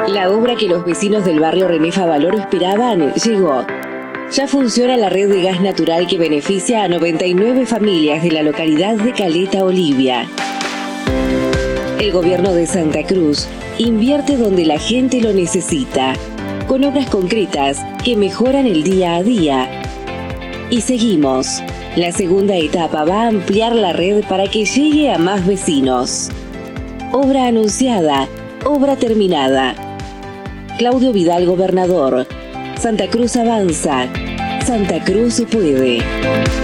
La obra que los vecinos del barrio René Favaloro esperaban llegó. Ya funciona la red de gas natural que beneficia a 99 familias de la localidad de Caleta Olivia. El gobierno de Santa Cruz invierte donde la gente lo necesita, con obras concretas que mejoran el día a día. Y seguimos. La segunda etapa va a ampliar la red para que llegue a más vecinos. Obra anunciada, obra terminada. Claudio Vidal, gobernador. Santa Cruz avanza. Santa Cruz puede.